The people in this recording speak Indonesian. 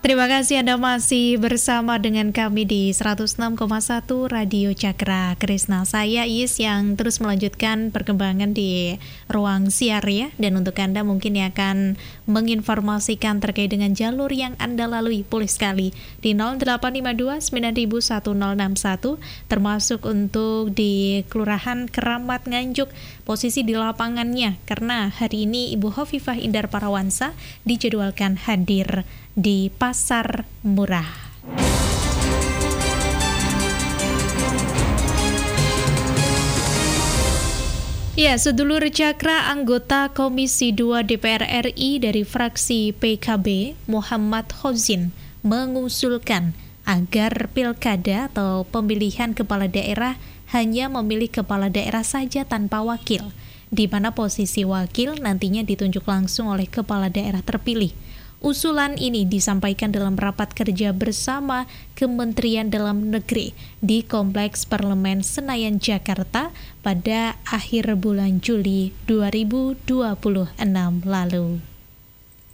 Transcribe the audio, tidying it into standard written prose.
Terima kasih Anda masih bersama dengan kami di 106,1 Radio Cakra Krisna. Saya Is yang terus melanjutkan perkembangan di ruang siar ya. Dan untuk Anda mungkin yang akan menginformasikan terkait dengan jalur yang Anda lalui, boleh sekali di 0852 901061, termasuk untuk di Kelurahan Keramat Nganjuk, posisi di lapangannya. Karena hari ini Ibu Hovifah Indar Parawansa dijadwalkan hadir di Pasar Murah. Ya, sedulur Cakra, anggota Komisi 2 DPR RI dari fraksi PKB, Muhammad Khozin, mengusulkan agar pilkada atau pemilihan kepala daerah hanya memilih kepala daerah saja tanpa wakil, di mana posisi wakil nantinya ditunjuk langsung oleh kepala daerah terpilih. Usulan ini disampaikan dalam rapat kerja bersama Kementerian Dalam Negeri di Kompleks Parlemen Senayan, Jakarta pada akhir bulan Juli 2026 lalu.